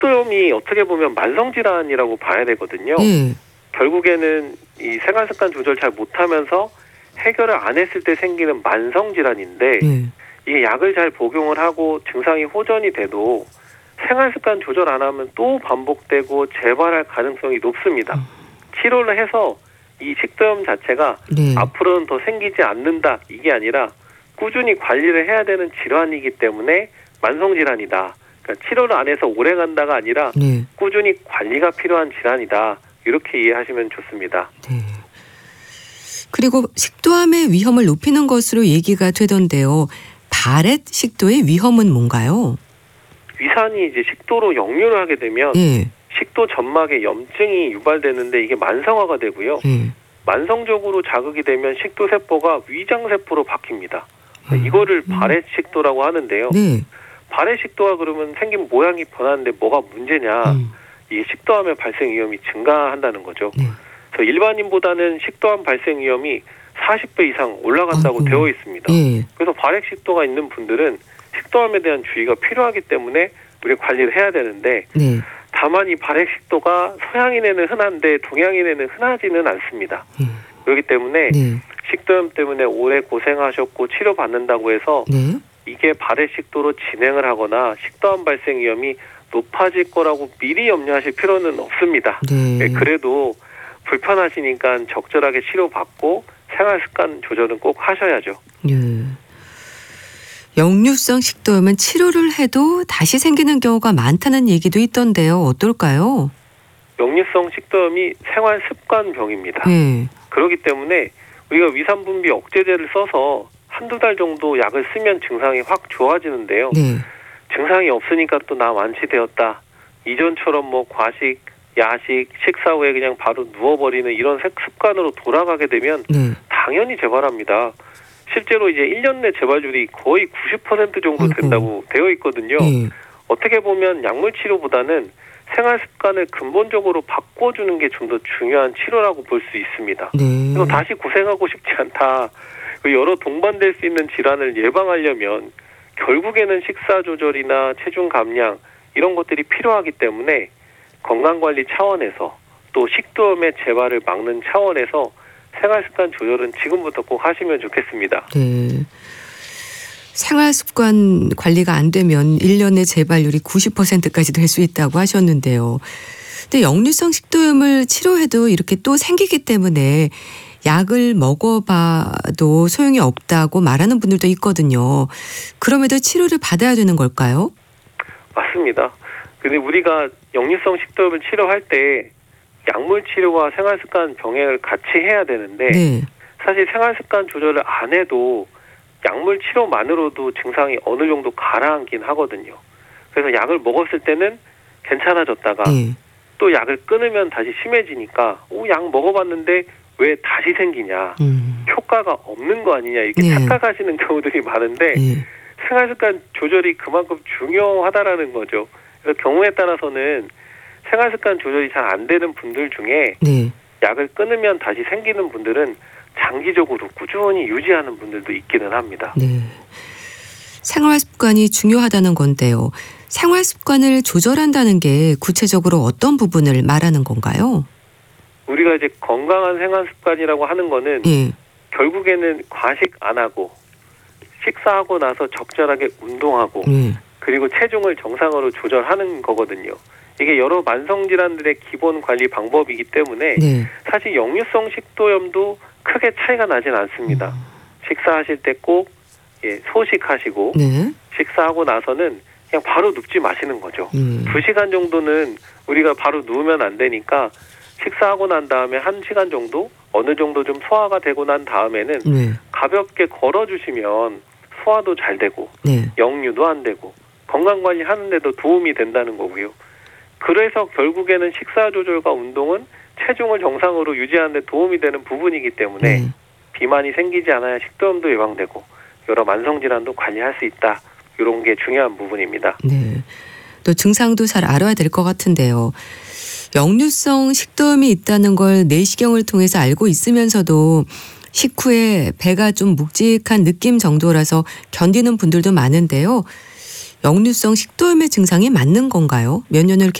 식도염이 어떻게 보면 만성질환이라고 봐야 되거든요. 네. 결국에는 이 생활습관 조절 잘 못하면서 해결을 안 했을 때 생기는 만성질환인데 네. 이게 약을 잘 복용을 하고 증상이 호전이 돼도 생활습관 조절 안 하면 또 반복되고 재발할 가능성이 높습니다. 치료를 해서 이 식도염 자체가 네. 앞으로는 더 생기지 않는다 이게 아니라 꾸준히 관리를 해야 되는 질환이기 때문에 만성질환이다. 그러니까 치료를 안 해서 오래 간다가 아니라 네. 꾸준히 관리가 필요한 질환이다. 이렇게 이해하시면 좋습니다. 네. 그리고 식도암의 위험을 높이는 것으로 얘기가 되던데요. 바렛 식도의 위험은 뭔가요? 위산이 이제 식도로 역류를 하게 되면 예. 식도 점막에 염증이 유발되는데 이게 만성화가 되고요. 예. 만성적으로 자극이 되면 식도 세포가 위장 세포로 바뀝니다. 이거를 바렛 식도라고 하는데요. 네. 바렛 식도가 그러면 생긴 모양이 변하는데 뭐가 문제냐? 이 식도암의 발생 위험이 증가한다는 거죠. 네. 그래서 일반인보다는 식도암 발생 위험이 40배 이상 올라간다고 아이고. 되어 있습니다. 예. 그래서 바렛 식도가 있는 분들은 식도암에 대한 주의가 필요하기 때문에 우리 관리를 해야 되는데 네. 다만 이 바렛 식도가 서양인에는 흔한데 동양인에는 흔하지는 않습니다. 그렇기 때문에 네. 식도염 때문에 오래 고생하셨고 치료받는다고 해서 네. 이게 바렛 식도로 진행을 하거나 식도암 발생 위험이 높아질 거라고 미리 염려하실 필요는 없습니다. 네. 그래도 불편하시니까 적절하게 치료받고 생활습관 조절은 꼭 하셔야죠. 예. 역류성 식도염은 치료를 해도 다시 생기는 경우가 많다는 얘기도 있던데요. 어떨까요? 역류성 식도염이 생활습관병입니다. 예. 그렇기 때문에 우리가 위산분비 억제제를 써서 한두 달 정도 약을 쓰면 증상이 확 좋아지는데요. 네. 증상이 없으니까 또 나 완치되었다. 이전처럼 뭐 과식, 야식, 식사 후에 그냥 바로 누워버리는 이런 습관으로 돌아가게 되면 네. 당연히 재발합니다. 실제로 이제 1년 내 재발률이 거의 90% 정도 된다고 되어 있거든요. 예. 어떻게 보면 약물 치료보다는 생활 습관을 근본적으로 바꿔주는 게 좀 더 중요한 치료라고 볼 수 있습니다. 네. 그래서 다시 고생하고 싶지 않다. 여러 동반될 수 있는 질환을 예방하려면 결국에는 식사 조절이나 체중 감량 이런 것들이 필요하기 때문에 건강관리 차원에서 또 식도염의 재발을 막는 차원에서 생활습관 조절은 지금부터 꼭 하시면 좋겠습니다. 네. 생활습관 관리가 안 되면 1년의 재발률이 90%까지 될 수 있다고 하셨는데요. 근데 역류성 식도염을 치료해도 이렇게 또 생기기 때문에 약을 먹어봐도 소용이 없다고 말하는 분들도 있거든요. 그럼에도 치료를 받아야 되는 걸까요? 맞습니다. 근데 우리가 역류성 식도염을 치료할 때 약물 치료와 생활습관 병행을 같이 해야 되는데 네. 사실 생활습관 조절을 안 해도 약물 치료만으로도 증상이 어느 정도 가라앉긴 하거든요. 그래서 약을 먹었을 때는 괜찮아졌다가 네. 또 약을 끊으면 다시 심해지니까 약 먹어봤는데 왜 다시 생기냐. 효과가 없는 거 아니냐 이렇게 네. 착각하시는 경우들이 많은데 네. 생활습관 조절이 그만큼 중요하다라는 거죠. 그래서 경우에 따라서는 생활습관 조절이 잘 안 되는 분들 중에 네. 약을 끊으면 다시 생기는 분들은 장기적으로 꾸준히 유지하는 분들도 있기는 합니다. 네. 생활 습관이 중요하다는 건데요. 생활 습관을 조절한다는 게 구체적으로 어떤 부분을 말하는 건가요? 우리가 이제 건강한 생활 습관이라고 하는 거는 예. 결국에는 과식 안 하고 식사하고 나서 적절하게 운동하고 예. 그리고 체중을 정상으로 조절하는 거거든요. 이게 여러 만성질환들의 기본 관리 방법이기 때문에 네. 사실 역류성 식도염도 크게 차이가 나진 않습니다. 식사하실 때 꼭 소식하시고 네. 식사하고 나서는 그냥 바로 눕지 마시는 거죠. 2시간 정도는 우리가 바로 누우면 안 되니까 식사하고 난 다음에 1시간 정도 어느 정도 좀 소화가 되고 난 다음에는 네. 가볍게 걸어주시면 소화도 잘 되고 네. 역류도 안 되고 건강관리 하는데도 도움이 된다는 거고요. 그래서 결국에는 식사 조절과 운동은 체중을 정상으로 유지하는 데 도움이 되는 부분이기 때문에 네. 비만이 생기지 않아야 식도염도 예방되고 여러 만성질환도 관리할 수 있다. 이런 게 중요한 부분입니다. 네. 또 증상도 잘 알아야 될 것 같은데요. 역류성 식도염이 있다는 걸 내시경을 통해서 알고 있으면서도 식후에 배가 좀 묵직한 느낌 정도라서 견디는 분들도 많은데요. 역류성 식도염의 증상이 맞는 건가요? 몇 년을